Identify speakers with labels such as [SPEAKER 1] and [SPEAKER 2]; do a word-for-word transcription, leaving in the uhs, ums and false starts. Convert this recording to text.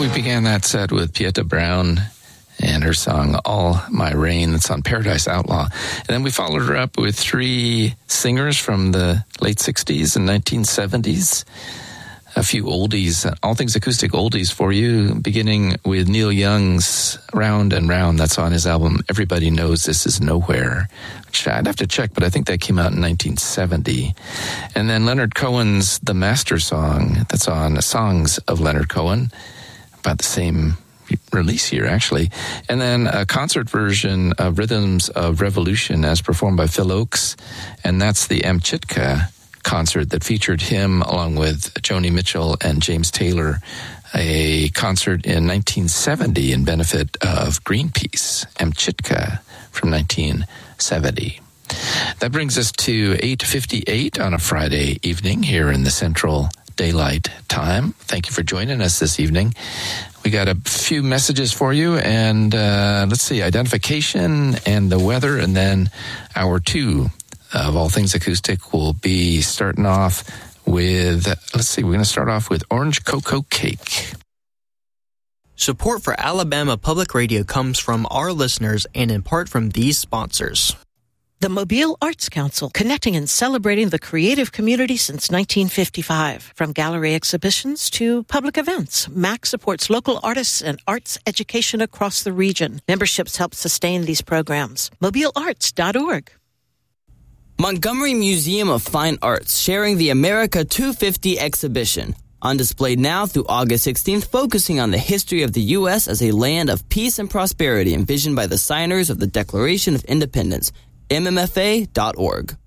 [SPEAKER 1] we began that set with Pieta Brown and her song, All My Rain, that's on Paradise Outlaw. And then we followed her up with three singers from the late sixties and nineteen seventies. A few oldies, all things acoustic oldies for you, beginning with Neil Young's Round and Round. That's on his album Everybody Knows This Is Nowhere, which I'd have to check, but I think that came out in nineteen seventy. And then Leonard Cohen's The Master Song, that's on Songs of Leonard Cohen, about the same release year, actually. And then a concert version of Rhythms of Revolution as performed by Phil Ochs, and that's the Amchitka concert that featured him along with Joni Mitchell and James Taylor, a concert in nineteen seventy in benefit of Greenpeace, Amchitka from nineteen seventy. That brings us to eight fifty-eight on a Friday evening here in the Central Daylight Time. Thank you for joining us this evening. We got a few messages for you, and uh, let's see, identification and the weather, and then hour two of All Things Acoustic will be starting off with, let's see, we're going to start off with Orange Cocoa Cake.
[SPEAKER 2] Support for Alabama Public Radio comes from our listeners and in part from these sponsors.
[SPEAKER 3] The Mobile Arts Council, connecting and celebrating the creative community since nineteen fifty-five. From gallery exhibitions to public events, M A C supports local artists and arts education across the region. Memberships help sustain these programs. mobile arts dot org.
[SPEAKER 4] Montgomery Museum of Fine Arts sharing the America two fifty exhibition. On display now through August sixteenth, focusing on the history of the U S as a land of peace and prosperity envisioned by the signers of the Declaration of Independence. M M F A dot org.